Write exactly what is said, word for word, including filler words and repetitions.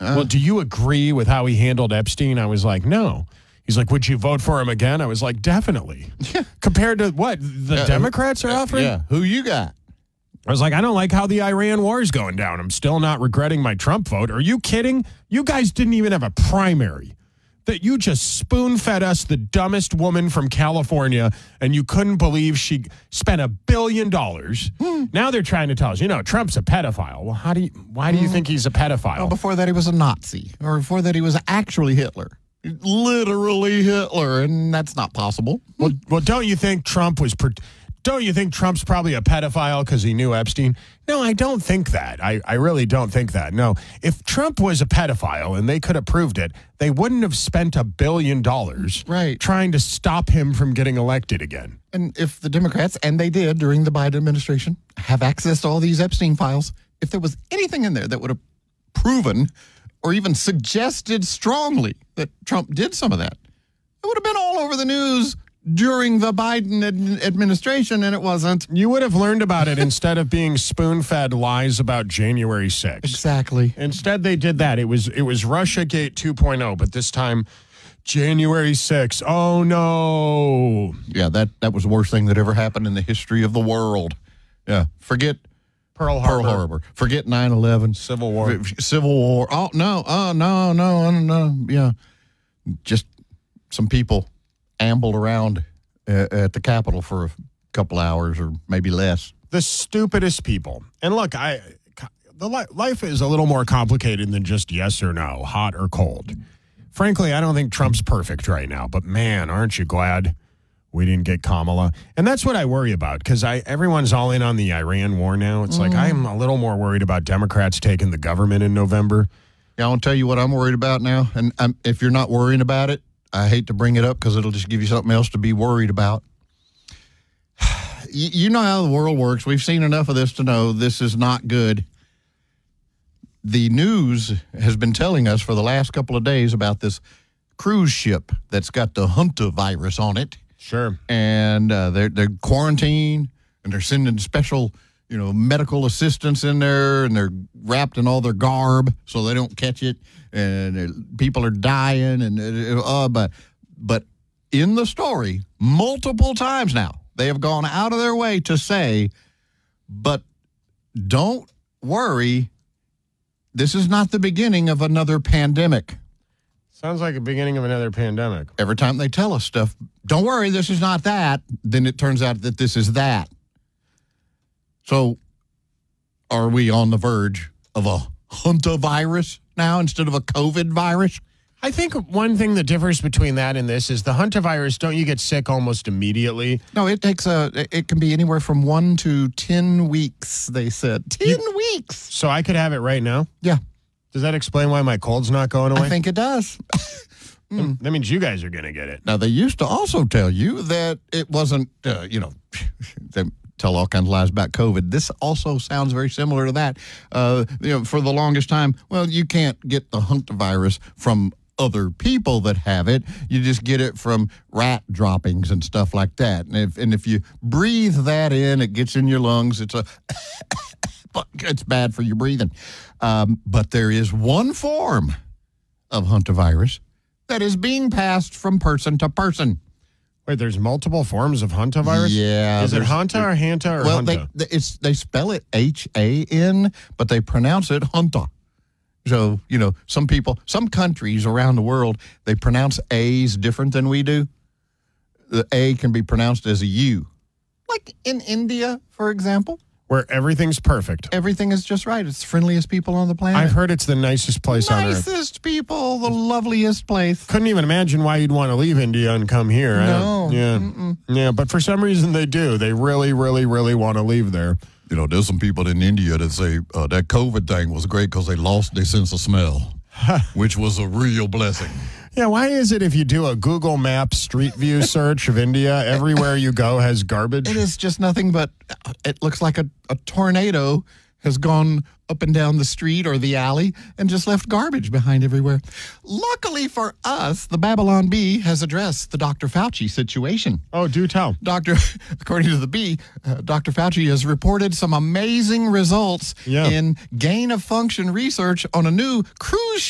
Uh, well, do you agree with how he handled Epstein? I was like, no. He's like, would you vote for him again? I was like, definitely. Compared to what the uh, Democrats are offering? Yeah. Who you got? I was like, I don't like how the Iran war is going down. I'm still not regretting my Trump vote. Are you kidding? You guys didn't even have a primary. That you just spoon-fed us the dumbest woman from California, and you couldn't believe she spent a billion dollars. Hmm. Now they're trying to tell us, you know, Trump's a pedophile. Well, how do you, why do you think he's a pedophile? Well, before that, he was a Nazi. Or before that, he was actually Hitler. Literally Hitler, and that's not possible. Well, well don't you think Trump was... Per- Don't you think Trump's probably a pedophile because he knew Epstein? No, I don't think that. I, I really don't think that. No. If Trump was a pedophile and they could have proved it, they wouldn't have spent a billion dollars right. trying to stop him from getting elected again. And if the Democrats, and they did during the Biden administration, have access to all these Epstein files, if there was anything in there that would have proven or even suggested strongly that Trump did some of that, it would have been all over the news during the Biden ad- administration, and it wasn't. You would have learned about it instead of being spoon-fed lies about January sixth. Exactly. Instead, they did that. It was it was Russiagate two point oh, but this time, January sixth. Oh, no. Yeah, that, that was the worst thing that ever happened in the history of the world. Yeah, forget Pearl Harbor. Pearl Harbor. Forget nine eleven. Civil War. Civil War. Oh, no. Oh, no, no, no, no. Yeah. Just some people ambled around uh, at the Capitol for a couple hours or maybe less. The stupidest people. And look, I the li- life is a little more complicated than just yes or no, hot or cold. Frankly, I don't think Trump's perfect right now, but man, aren't you glad we didn't get Kamala? And that's what I worry about, because I everyone's all in on the Iran war now. It's mm. like I'm a little more worried about Democrats taking the government in November. Yeah, I'll tell you what I'm worried about now. And I'm, if you're not worrying about it, I hate to bring it up because it'll just give you something else to be worried about. You, you know how the world works. We've seen enough of this to know this is not good. The news has been telling us for the last couple of days about this cruise ship that's got the Hunter virus on it. Sure. And uh, they're, they're quarantined, and they're sending special, you know, medical assistants in there, and they're wrapped in all their garb so they don't catch it. And people are dying, and uh, but but in the story, multiple times now, they have gone out of their way to say, but don't worry, this is not the beginning of another pandemic. Sounds like the beginning of another pandemic. Every time they tell us stuff, don't worry, this is not that, then it turns out that this is that. So are we on the verge of a Hunter virus now instead of a COVID virus? I think one thing that differs between that and this is the Hunter virus, don't you get sick almost immediately? No, it takes a, it can be anywhere from one to ten weeks, they said. Ten you, weeks. So I could have it right now? Yeah. Does that explain why my cold's not going away? I think it does. mm. That means you guys are going to get it. Now, they used to also tell you that it wasn't, uh, you know, they tell all kinds of lies about COVID. This also sounds very similar to that. Uh, you know, for the longest time, well, you can't get the Hunter virus from other people that have it. You just get it from rat droppings and stuff like that. And if and if you breathe that in, it gets in your lungs. It's a it's bad for your breathing. Um, but there is one form of Hunter virus that is being passed from person to person. Wait, there's multiple forms of Hunter virus? Yeah. Is it Hanta or Hanta or well, Hunta? They, it's, they spell it H A N, but they pronounce it Hunta. So, you know, some people, some countries around the world, they pronounce A's different than we do. The A can be pronounced as a U. Like in India, for example. Where everything's perfect. Everything is just right. It's the friendliest people on the planet. I've heard it's the nicest place on earth. Nicest people, the loveliest place. Couldn't even imagine why you'd want to leave India and come here. No. Yeah. Mm-mm. Yeah, but for some reason they do. They really, really, really want to leave there. You know, there's some people in India that say uh, that COVID thing was great because they lost their sense of smell, which was a real blessing. Yeah, why is it if you do a Google Maps Street View search of India, everywhere you go has garbage? It is just nothing but, it looks like a, a tornado has gone up and down the street or the alley and just left garbage behind everywhere. Luckily for us, the Babylon Bee has addressed the Doctor Fauci situation. Oh, do tell. Doctor, according to the Bee, uh, Doctor Fauci has reported some amazing results yeah. in gain-of-function research on a new cruise